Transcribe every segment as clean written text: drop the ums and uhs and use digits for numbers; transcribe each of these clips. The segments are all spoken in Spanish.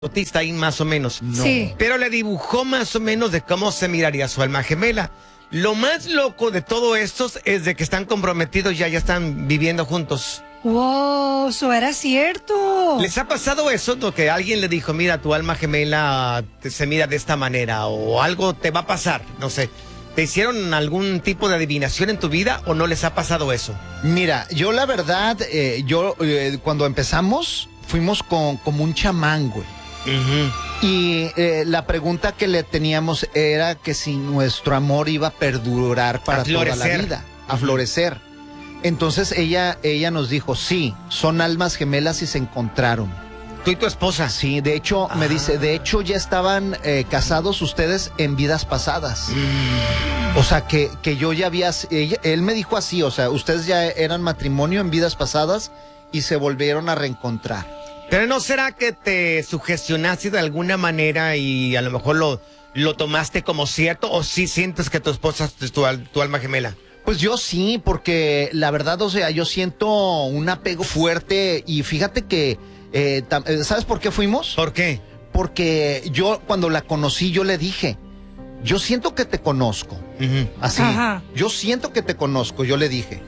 autista ahí más o menos. No. Sí. Pero le dibujó más o menos de cómo se miraría su alma gemela. Lo más loco de todo esto es de que están comprometidos ya están viviendo juntos. Wow, eso era cierto. ¿Les ha pasado eso? ¿No? Que alguien le dijo, mira, tu alma gemela se mira de esta manera o algo te va a pasar, no sé. ¿Te hicieron algún tipo de adivinación en tu vida o no les ha pasado eso? Mira, yo la verdad, cuando empezamos, fuimos como un chamán, güey. Y la pregunta que le teníamos era que si nuestro amor iba a perdurar para toda la vida, a florecer. Entonces ella nos dijo, sí, son almas gemelas y se encontraron. ¿Tú y tu esposa? Sí, de hecho, me dice, de hecho ya estaban casados ustedes en vidas pasadas. O sea, que yo ya había, él me dijo así, o sea, ustedes ya eran matrimonio en vidas pasadas y se volvieron a reencontrar. Pero ¿no será que te sugestionaste de alguna manera y a lo mejor lo tomaste como cierto o sí sientes que tu esposa es tu alma gemela? Pues yo sí, porque la verdad, o sea, yo siento un apego fuerte y fíjate que, ¿sabes por qué fuimos? ¿Por qué? Porque yo cuando la conocí yo le dije, yo siento que te conozco. Así, Ajá. yo siento que te conozco, yo le dije.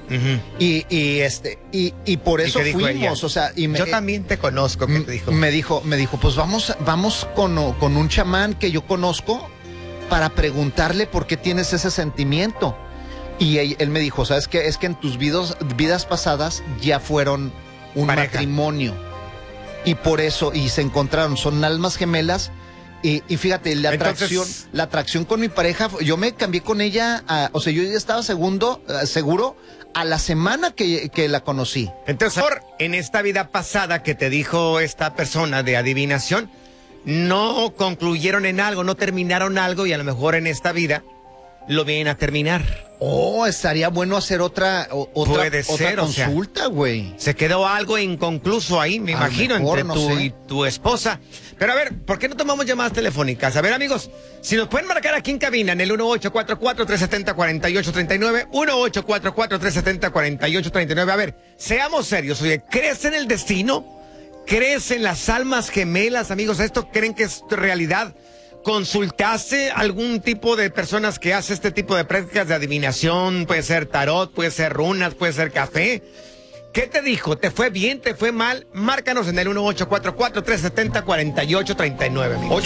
Y por eso qué dijo fuimos, ella? o sea, Yo también te conozco, ¿qué te dijo? Me dijo, pues vamos con un chamán que yo conozco para preguntarle por qué tienes ese sentimiento. Y él me dijo, ¿sabes qué? Es que en tus vidas pasadas ya fueron un pareja. matrimonio. Y por eso, y se encontraron, son almas gemelas. Y fíjate, la atracción con mi pareja, yo me cambié con ella, o sea, yo ya estaba seguro a la semana que la conocí. Entonces, en esta vida pasada que te dijo esta persona de adivinación, no concluyeron en algo, no terminaron algo y a lo mejor en esta vida lo vienen a terminar. Oh, estaría bueno hacer otra consulta, güey. Se quedó algo inconcluso ahí, me imagino, mejor, entre no tú sé. y tu esposa. Pero a ver, ¿por qué no tomamos llamadas telefónicas? A ver, amigos, si nos pueden marcar aquí en cabina en el 1844-370-4839, 1844-370-4839. A ver, seamos serios, oye, ¿crees en el destino? ¿Crees en las almas gemelas, amigos? ¿Esto creen que es realidad? ¿Consultaste algún tipo de personas que hace este tipo de prácticas de adivinación? Puede ser tarot, puede ser runas, puede ser café. ¿Qué te dijo? ¿Te fue bien? ¿Te fue mal? Márcanos en el 1844-370-4839, amigos.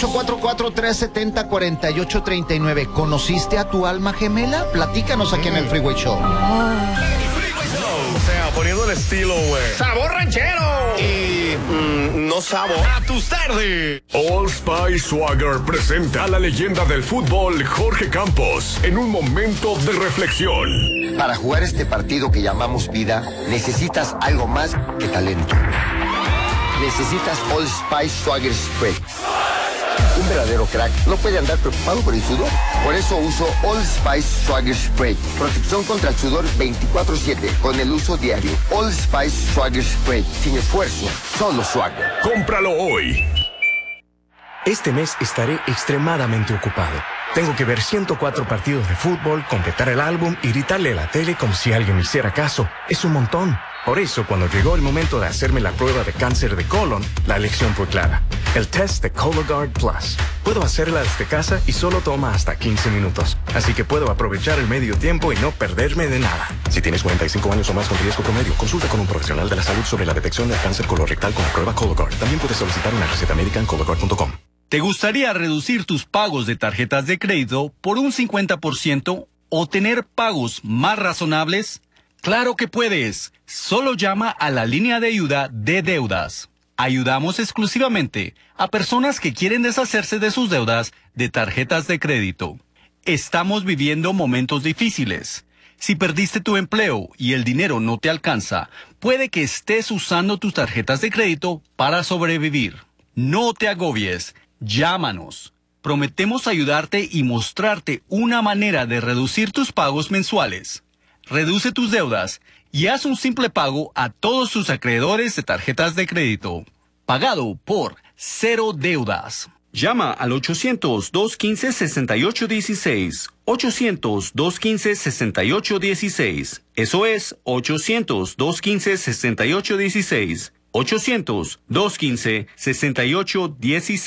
844-370-4839. ¿Conociste a tu alma gemela? Platícanos aquí en el Freeway Show. O sea, poniendo el estilo, güey. ¡Sabor ranchero! Y no sabor. A tus tardes. Old Spice Swagger presenta a la leyenda del fútbol Jorge Campos en un momento de reflexión. Para jugar este partido que llamamos vida, necesitas algo más que talento. Necesitas Old Spice Swagger Spray. Un verdadero crack no puede andar preocupado por el sudor. Por eso uso Old Spice Swagger Spray. Protección contra el sudor 24/7 con el uso diario. Old Spice Swagger Spray. Sin esfuerzo, solo Swagger. Cómpralo hoy. Este mes estaré extremadamente ocupado. Tengo que ver 104 partidos de fútbol, completar el álbum y gritarle a la tele como si alguien me hiciera caso. Es un montón. Por eso, cuando llegó el momento de hacerme la prueba de cáncer de colon, la elección fue clara. El test de Cologuard Plus. Puedo hacerla desde casa y solo toma hasta 15 minutos. Así que puedo aprovechar el medio tiempo y no perderme de nada. Si tienes 45 años o más con riesgo promedio, consulta con un profesional de la salud sobre la detección del cáncer colorectal con la prueba Cologuard. También puedes solicitar una receta médica en Cologuard.com. ¿Te gustaría reducir tus pagos de tarjetas de crédito por un 50% o tener pagos más razonables? ¡Claro que puedes! Solo llama a la línea de ayuda de deudas. Ayudamos exclusivamente a personas que quieren deshacerse de sus deudas de tarjetas de crédito. Estamos viviendo momentos difíciles. Si perdiste tu empleo y el dinero no te alcanza, puede que estés usando tus tarjetas de crédito para sobrevivir. No te agobies. Llámanos. Prometemos ayudarte y mostrarte una manera de reducir tus pagos mensuales. Reduce tus deudas y haz un simple pago a todos tus acreedores de tarjetas de crédito. Pagado por Cero Deudas. Llama al 800-215-6816. 800-215-6816. Eso es 800-215-6816. 800-215-6816.